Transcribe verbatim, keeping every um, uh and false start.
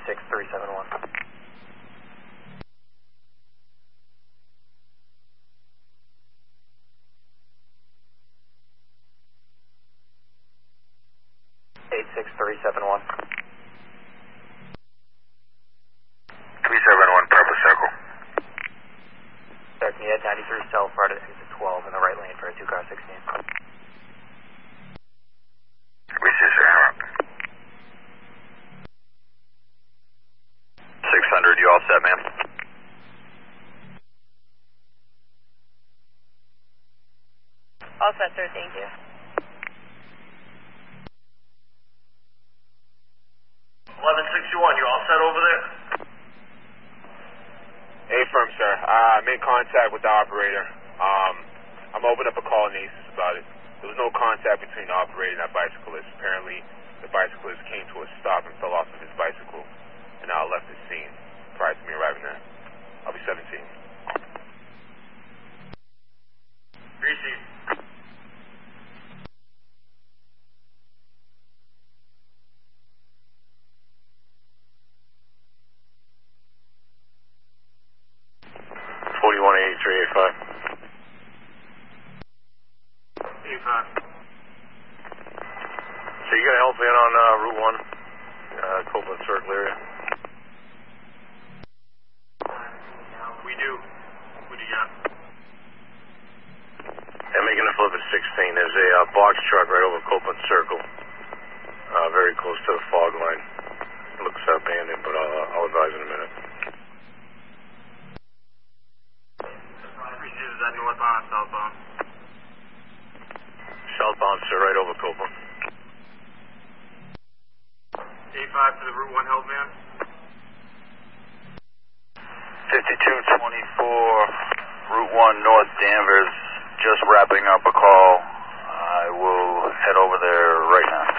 six three seven one. eight six three seven one. three seven one, Purple Circle. Sir, can you head ninety-three south right at exit twelve in the right lane for a two car sixteen? Receive, sir. six hundred, you all set, ma'am? All set, sir, thank you. eleven sixty-one, you all set over there? A-firm, sir. Uh, I made contact with the operator. Um, I'm opening up a call in ACES about it. There was no contact between the operator and that bicyclist. Apparently, the bicyclist came to a stop and fell off of his bicycle and now left the scene prior to me arriving there. I'll be seventeen. Receive. forty-one eighty-three, eighty-five. eighty-five. So you gonna help me on uh, Route one, uh, Copeland Circle area? We do. What do you got? I'm making a flip at sixteen. There's a uh, box truck right over Copeland Circle, uh, very close to the fog line. It looks abandoned, but I'll, I'll advise in a minute. Receive, is that northbound or southbound? Southbound, sir, right over Copeland. eighty-five to the Route one help man. fifty-two twenty-four, Route one North Danvers, just wrapping up a call. I will head over there right now.